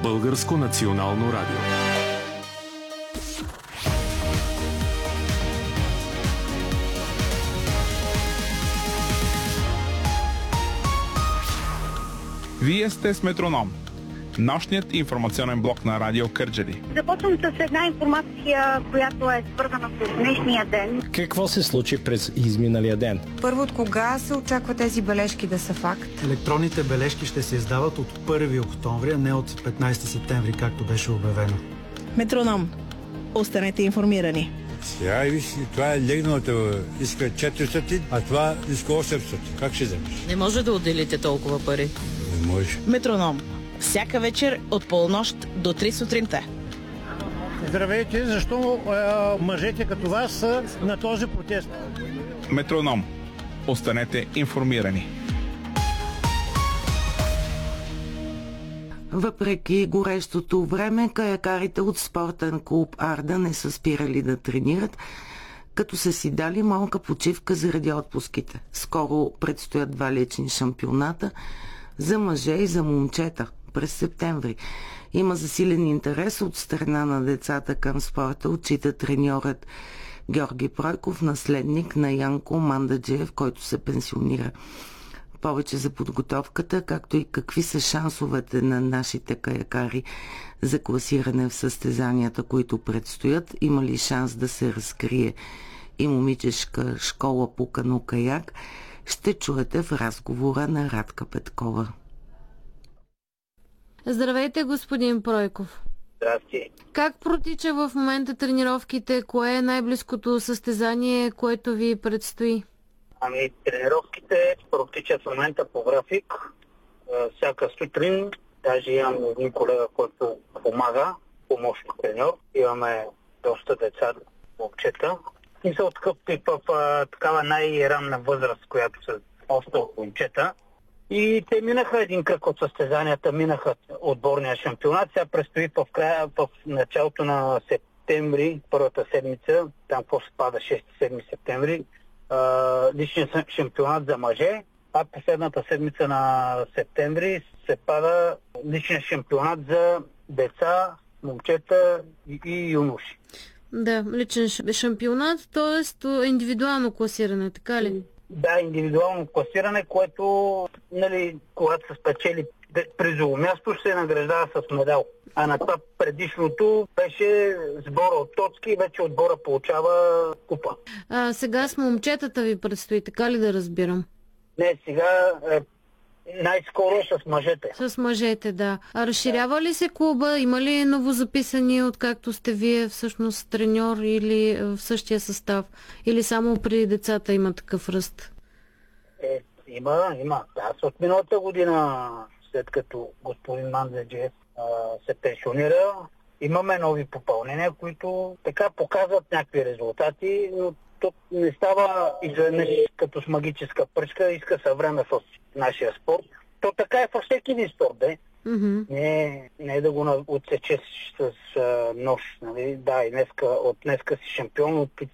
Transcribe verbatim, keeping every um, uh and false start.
Българско национално радио. Вие сте с Метроном, нощният информационен блок на Радио Кърджали. Започвам с една информация, която е свързана с днешния ден. Какво се случи през изминалия ден? Първо, от кога се очаква тези бележки да са факт? Електронните бележки ще се издават от първи октомври, а не от петнайсети септември, както беше обявено. Метроном. Останете информирани. Сега виж, това е легналата, иска четиристотин, а това иска осемстотин. Как ще вземеш? Не може да отделите толкова пари. Не може. Метроном. Всяка вечер от полунощ до три сутринта. Здравейте, защо е, мъжете като вас са на този протест? Метроном. Останете информирани. Въпреки горещото време, каякарите от спортен клуб Арда не са спирали да тренират, като са си дали малка почивка заради отпуските. Скоро предстоят два лични шампионата за мъже и за момчета през септември. Има засилен интерес от страна на децата към спорта, отчита треньорът Георги Пройков, наследник на Янко Мандаджиев, който се пенсионира. Повече за подготовката, както и какви са шансовете на нашите каякари за класиране в състезанията, които предстоят, има ли шанс да се разкрие и момичешка школа по кано-каяк, ще чуете в разговора на Радка Петкова. Здравейте, господин Пройков. Здрасти. Как протича в момента тренировките? Кое е най-близкото състезание, което ви предстои? Ами, тренировките протичат в момента по график. Всяка сутрин, даже имам един колега, който помага, помощник треньор. Имаме доста деца, момчета. И са от такъв тип в такава най-ранна възраст, която са още от момчета. И те минаха един кръг от състезанията, минаха отборния шампионат. Сега предстои в, края, в началото на септември, първата седмица, там какво се пада шести-седми септември, личният шампионат за мъже, а последната седмица на септември се пада личният шампионат за деца, момчета и, и юноши. Да, личен шампионат, т.е. индивидуално класиране, така ли? Да, индивидуално класиране, което, нали, когато се спечели призово място, ще се награждава с медал. А на това предишното беше сбора от точки и вече отбора получава купа. А сега с момчетата ви предстои, така ли да разбирам? Не, сега е, най-скоро с мъжете. С мъжете, да. А разширява ли се клуба? Има ли новозаписани, откакто сте вие всъщност треньор или в същия състав? Или само при децата има такъв ръст? Е, има, има. Аз от миналата година, след като господин Мандаджиев се пенсионира, имаме нови попълнения, които така показват някакви резултати, но тук не става изведнъж като с магическа пръчка, иска се време в нашия спорт. То така е във всеки един спорт, де. Mm-hmm. Не, не е да го отсечеш с а, нож. Нали? Да, и днеска, от днеска си шампион, от